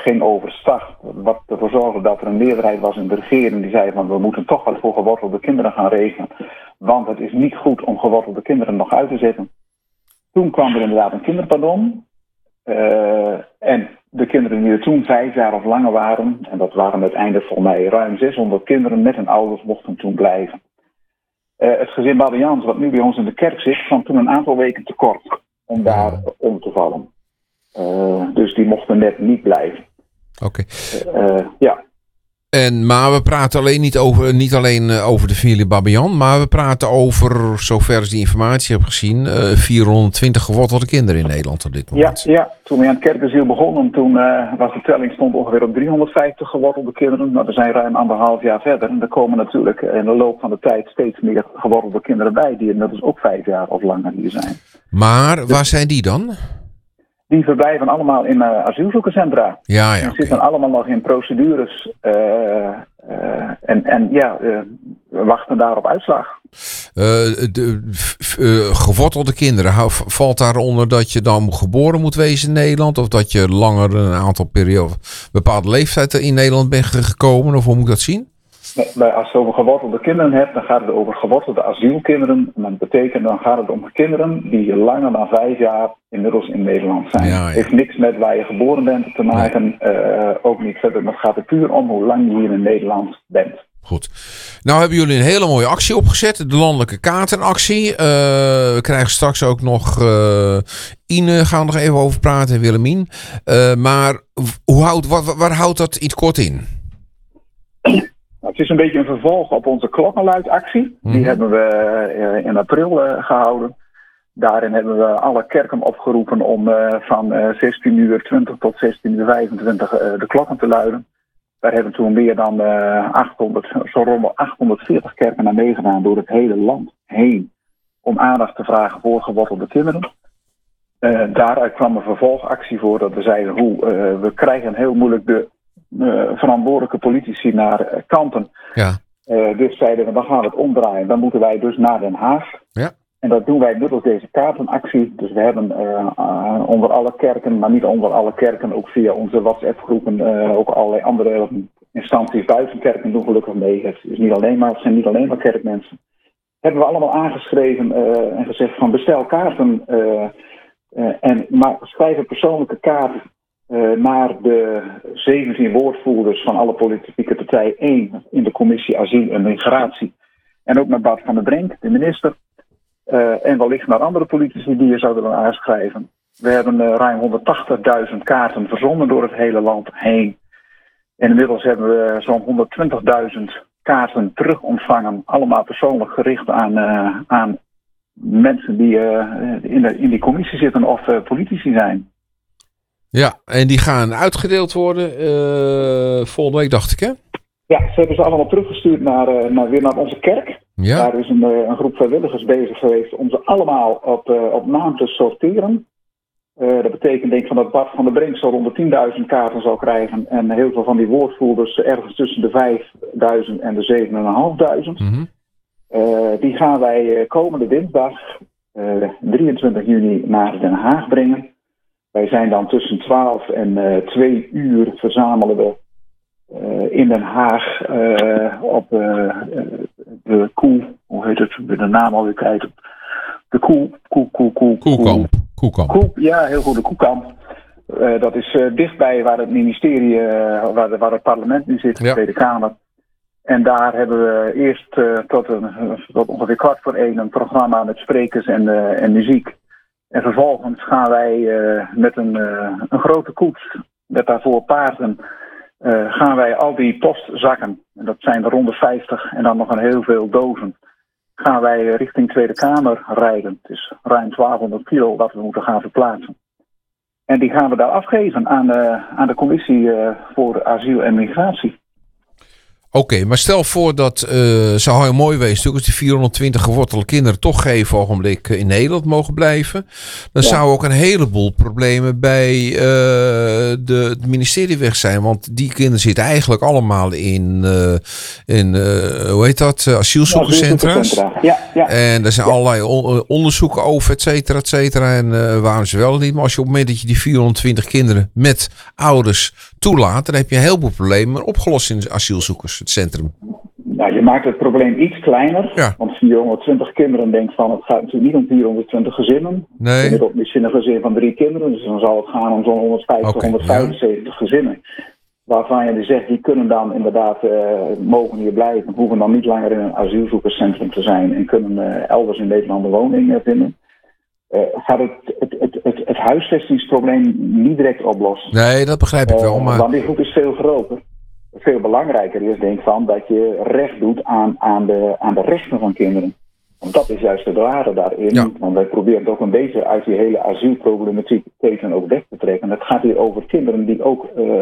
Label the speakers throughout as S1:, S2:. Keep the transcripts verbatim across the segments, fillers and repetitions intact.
S1: ging over start. Wat ervoor zorgde dat er een meerderheid was in de regering die zei van we moeten toch wat voor gewortelde kinderen gaan regelen. Want het is niet goed om gewortelde kinderen nog uit te zetten. Toen kwam er inderdaad een kinderpardon. Uh, en de kinderen die er toen vijf jaar of langer waren, en dat waren uiteindelijk volgens mij ruim zeshonderd kinderen met hun ouders mochten toen blijven. Uh, het gezin Babians, wat nu bij ons in de kerk zit, kwam toen een aantal weken tekort om daar om te vallen. Uh, dus die mochten net niet blijven.
S2: Oké.
S1: Okay. Uh, ja.
S2: En, maar we praten alleen niet, over, niet alleen over de familie Babian, maar we praten over, zover ik die informatie heb gezien, uh, vierhonderdtwintig gewortelde kinderen in Nederland op dit moment.
S1: Ja, ja. Toen we aan het kerkasiel begonnen, toen uh, was de telling stond ongeveer op driehonderdvijftig gewortelde kinderen. Maar we zijn ruim anderhalf jaar verder. En er komen natuurlijk in de loop van de tijd steeds meer gewortelde kinderen bij, die inmiddels ook vijf jaar of langer hier zijn.
S2: Maar dus, waar zijn die dan?
S1: Die verblijven allemaal in uh, asielzoekerscentra.
S2: Ja, ja.
S1: Die
S2: okay.
S1: zitten allemaal nog in procedures. Uh, uh, en, en ja, uh, we wachten daar op uitslag.
S2: Uh, de, f, uh, gewortelde kinderen, valt daaronder dat je dan geboren moet wezen in Nederland? Of dat je langer een aantal perioden, bepaalde leeftijd in Nederland bent gekomen? Of hoe moet ik dat zien?
S1: Nee, als je over gewortelde kinderen hebt, dan gaat het over gewortelde asielkinderen. En dat betekent, dan gaat het om kinderen die langer dan vijf jaar inmiddels in Nederland zijn.
S2: Ja, ja.
S1: Het heeft niks met waar je geboren bent te maken. Nee. Uh, ook niet verder. Maar het gaat er puur om hoe lang je hier in Nederland bent.
S2: Goed. Nou hebben jullie een hele mooie actie opgezet. De landelijke kaartenactie. Uh, we krijgen straks ook nog uh, Ine, gaan we nog even over praten, en Willemien. Uh, maar hoe houdt, waar, waar houdt dat iets kort in?
S1: Het is een beetje een vervolg op onze klokkenluidactie. Mm-hmm. Die hebben we uh, in april uh, gehouden. Daarin hebben we alle kerken opgeroepen om uh, van uh, zestien uur twintig tot zestien uur vijfentwintig uh, de klokken te luiden. Daar hebben toen meer dan uh, achthonderd, zo rond achthonderdveertig kerken aan meegedaan door het hele land heen. Om aandacht te vragen voor gewortelde kinderen. Uh, daaruit kwam een vervolgactie voor dat we zeiden hoe uh, we krijgen heel moeilijk de Uh, verantwoordelijke politici naar uh, kanten.
S2: Ja.
S1: Uh, dus zeiden we, dan gaan we het omdraaien. Dan moeten wij dus naar Den Haag.
S2: Ja.
S1: En dat doen wij middels deze kaartenactie. Dus we hebben uh, uh, onder alle kerken, maar niet onder alle kerken, ook via onze WhatsApp-groepen, uh, ook allerlei andere instanties buiten kerken doen gelukkig mee. Het is niet alleen maar, het zijn niet alleen maar kerkmensen. Hebben we allemaal aangeschreven uh, en gezegd van bestel kaarten uh, uh, en maar schrijf een persoonlijke kaart Uh, naar de zeventien woordvoerders van alle politieke partijen, één in de commissie asiel en migratie. En ook naar Bart van der Brink, de minister. Uh, en wellicht naar andere politici die je zouden willen aanschrijven. We hebben uh, ruim honderdtachtigduizend kaarten verzonden door het hele land heen. En inmiddels hebben we zo'n honderdtwintigduizend kaarten terug ontvangen. Allemaal persoonlijk gericht aan, uh, aan mensen die uh, in, de, in die commissie zitten of uh, politici zijn.
S2: Ja, en die gaan uitgedeeld worden uh, volgende week, dacht ik, hè?
S1: Ja, ze hebben ze allemaal teruggestuurd naar, uh, naar, weer naar onze kerk. Ja. Daar is een, uh, een groep vrijwilligers bezig geweest om ze allemaal op, uh, op naam te sorteren. Uh, dat betekent denk ik van dat Bart van der Brink zo rond de tienduizend kaarten zou krijgen. En heel veel van die woordvoerders ergens tussen de vijfduizend en de zeven vijftijdduizend. Mm-hmm. Uh, die gaan wij uh, komende dinsdag, uh, drieëntwintig juni, naar Den Haag brengen. Wij zijn dan tussen twaalf en uh, twee uur verzamelen we uh, in Den Haag uh, op uh, de koe, hoe heet het, de naam alweer kijken. De koe, koe, koe, koe.
S2: Koekamp. Koekamp.
S1: Koe, ja, heel goed, de Koekamp. Uh, dat is uh, dichtbij waar het ministerie, uh, waar, de, waar het parlement nu zit, de ja. Tweede Kamer. En daar hebben we eerst uh, tot, een, tot ongeveer kwart voor één een programma met sprekers en, uh, en muziek. En vervolgens gaan wij uh, met een, uh, een grote koets, met daarvoor paarden, uh, gaan wij al die postzakken, en dat zijn er rond de vijftig en dan nog een heel veel dozen, gaan wij uh, richting Tweede Kamer rijden. Het is ruim twaalfhonderd kilo wat we moeten gaan verplaatsen. En die gaan we daar afgeven aan, uh, aan de commissie uh, voor asiel en migratie.
S2: Oké, okay, maar stel voor dat uh, zou heel mooi wezen natuurlijk als die vierhonderdtwintig gewortelde kinderen toch geen ogenblik in Nederland mogen blijven. Dan ja. zou ook een heleboel problemen bij uh, de, het ministerie weg zijn. Want die kinderen zitten eigenlijk allemaal in, uh, in uh, hoe heet dat, asielzoekerscentra's.
S1: Ja, ja, ja.
S2: En er zijn ja. allerlei on- onderzoeken over, et cetera, et cetera. En uh, waarom ze wel niet. Maar als je op het moment dat je die vierhonderdtwintig kinderen met ouders toelaat, dan heb je een heleboel problemen opgelost in asielzoekers. Centrum.
S1: Nou, je maakt het probleem iets kleiner. Ja. Want vierhonderdtwintig kinderen denkt van het gaat natuurlijk niet om vierhonderdtwintig gezinnen.
S2: Nee.
S1: Het is misschien een gezin van drie kinderen. Dus dan zal het gaan om zo'n honderdvijftig, okay, honderdvijfenzeventig ja. gezinnen. Waarvan je dus zegt, die kunnen dan inderdaad uh, mogen hier blijven. Hoeven dan niet langer in een asielzoekerscentrum te zijn. En kunnen uh, elders in Nederland een woning uh, vinden. Uh, gaat het, het, het, het, het huisvestingsprobleem niet direct oplossen.
S2: Nee, dat begrijp ik wel. Maar...
S1: Uh, want die groep is veel groter. Veel belangrijker is, denk ik, van dat je recht doet aan, aan, de, aan de rechten van kinderen. Want dat is juist het rare daarin. Ja. Want wij proberen het ook een beetje uit die hele asielproblematiek tegen ook weg te trekken. Het gaat hier over kinderen die ook...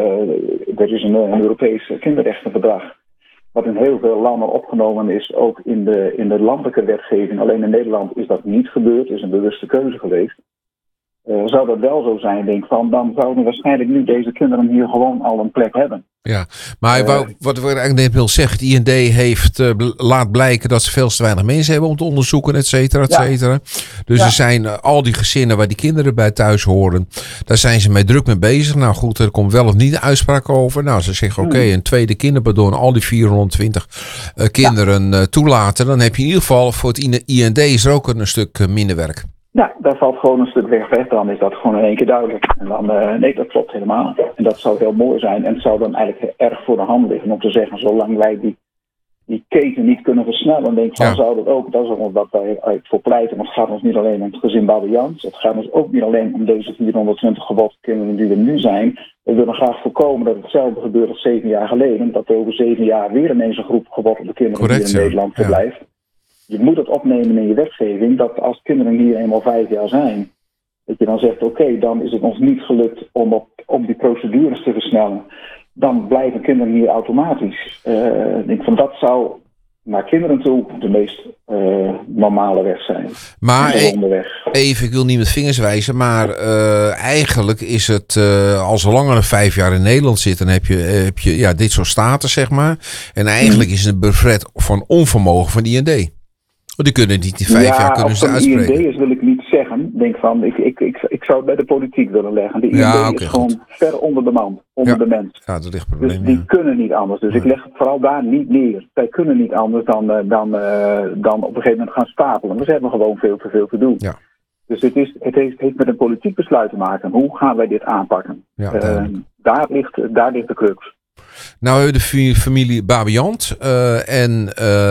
S1: Uh, er is een, een Europees kinderrechtenverdrag. Wat in heel veel landen opgenomen is, ook in de, in de landelijke wetgeving. Alleen in Nederland is dat niet gebeurd. Het is een bewuste keuze geweest. Uh, zou dat wel zo zijn, denk ik, van, dan zouden waarschijnlijk nu deze kinderen hier gewoon al een plek hebben.
S2: Ja, maar uh, wou, wat ik eigenlijk net wil zeggen, het I N D heeft uh, laat blijken dat ze veel te weinig mensen hebben om te onderzoeken, et cetera, et cetera. Ja. Dus ja. er zijn uh, al die gezinnen waar die kinderen bij thuis horen, daar zijn ze mee druk mee bezig. Nou goed, er komt wel of niet een uitspraak over. Nou, ze zeggen oké, okay, een tweede kinderpardon, al die vierhonderdtwintig uh, kinderen ja. uh, toelaten. Dan heb je in ieder geval voor het I N D is er ook een stuk uh, minder werk.
S1: Ja, daar valt gewoon een stuk weg weg. Dan is dat gewoon in één keer duidelijk. En dan, uh, nee, dat klopt helemaal. En dat zou heel mooi zijn. En het zou dan eigenlijk erg voor de hand liggen om te zeggen, zolang wij die, die keten niet kunnen versnellen, denk ik van, ja. zou dat ook, dat is ook wat wij uit voor pleiten. Want het gaat ons niet alleen om het gezin Babians. Het gaat ons ook niet alleen om deze vierhonderdtwintig geboden kinderen die er nu zijn. We willen graag voorkomen dat hetzelfde gebeurt als zeven jaar geleden. Dat er over zeven jaar weer ineens een groep geboden kinderen Correct, hier in ja. Nederland verblijft. Ja. Je moet het opnemen in je wetgeving dat als kinderen hier eenmaal vijf jaar zijn, dat je dan zegt, oké, okay, dan is het ons niet gelukt om, op, om die procedures te versnellen. Dan blijven kinderen hier automatisch. Uh, ik denk van dat zou naar kinderen toe de meest uh, normale weg zijn.
S2: Maar even, ik wil niet met vingers wijzen, maar uh, eigenlijk is het, uh, als er langer dan vijf jaar in Nederland zit, dan heb je, heb je ja, dit soort status, zeg maar. En eigenlijk hmm. is het een brevet van onvermogen van de I N D. Die kunnen niet in vijf ja, jaar kunnen ze uitspreken.
S1: I N D is wil ik niet zeggen. Denk van, ik, ik, ik, ik zou het bij de politiek willen leggen. De I N D
S2: ja, okay,
S1: is gewoon
S2: goed.
S1: ver onder de man, onder
S2: ja.
S1: de mens.
S2: Ja, dat ligt het probleem.
S1: Dus die
S2: ja.
S1: kunnen niet anders. Dus ja. ik leg het vooral daar niet neer. Zij kunnen niet anders dan, dan, uh, dan op een gegeven moment gaan stapelen. We hebben gewoon veel te veel te doen.
S2: Ja.
S1: Dus het, is, het heeft, heeft met een politiek besluit te maken. Hoe gaan wij dit aanpakken?
S2: Ja,
S1: uh, daar, ligt, daar ligt de crux.
S2: Nou, we hebben de familie Babiant uh, en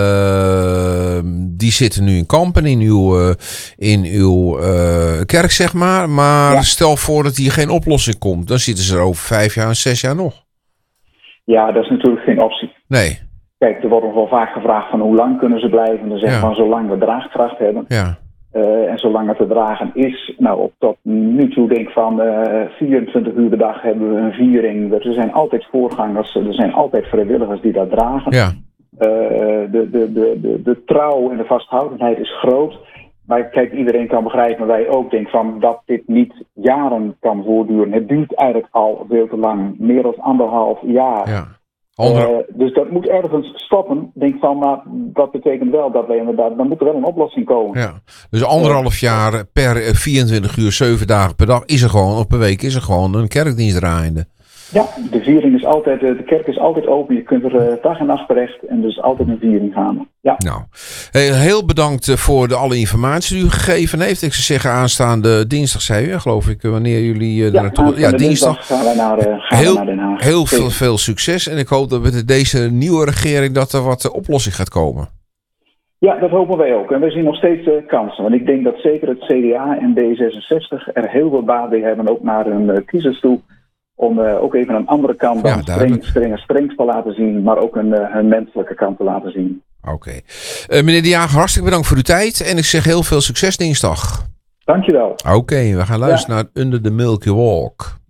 S2: uh, die zitten nu in Kampen, in uw, uh, in uw uh, kerk, zeg maar. Maar ja. stel voor dat hier geen oplossing komt, dan zitten ze er over vijf jaar en zes jaar nog.
S1: Ja, dat is natuurlijk geen optie.
S2: Nee.
S1: Kijk, er wordt nog wel vaak gevraagd van hoe lang kunnen ze blijven. Dan zeggen ja. van zolang we draagkracht hebben.
S2: Ja.
S1: Uh, en zolang het te dragen is, nou op tot nu toe denk ik van uh, vierentwintig uur per dag hebben we een viering. Er zijn altijd voorgangers, er zijn altijd vrijwilligers die dat dragen.
S2: Ja.
S1: Uh, de, de, de, de, de trouw en de vasthoudendheid is groot. Maar kijk, iedereen kan begrijpen, wij ook denken van dat dit niet jaren kan voortduren. Het duurt eigenlijk al veel te lang, meer dan anderhalf jaar. Ja. Uh, dus dat moet ergens stoppen. Denk van, maar dat betekent wel dat wij inderdaad, dan moet er wel een oplossing komen.
S2: Ja, dus anderhalf jaar per vierentwintig uur, zeven dagen per dag is er gewoon, op een week is er gewoon een kerkdienst draaiende.
S1: Ja, de viering is altijd, de kerk is altijd open. Je kunt er uh, dag en nacht terecht en dus altijd een viering gaan. Ja.
S2: Nou, heel bedankt voor de alle informatie die u gegeven heeft. Ik zou zeggen aanstaande dinsdag, zei u, geloof ik, wanneer jullie uh,
S1: ja,
S2: naartoe... Ja, dinsdag.
S1: dinsdag gaan wij naar, uh, gaan
S2: heel,
S1: we naar Den Haag.
S2: Heel veel, veel succes en ik hoop dat met deze nieuwe regering dat er wat oplossing gaat komen.
S1: Ja, dat hopen wij ook. En we zien nog steeds uh, kansen. Want ik denk dat zeker het C D A en D zesenzestig er heel veel baat bij hebben, ook naar hun uh, kiezers toe. Om uh, ook even een andere kant dan ja, streng, streng, streng te laten zien, maar ook een, uh, een menselijke kant te laten zien.
S2: Oké. Okay. Uh, meneer De Jager, hartstikke bedankt voor uw tijd en ik zeg heel veel succes dinsdag.
S1: Dankjewel.
S2: Oké, okay, we gaan luisteren ja. naar Under the Milky Walk.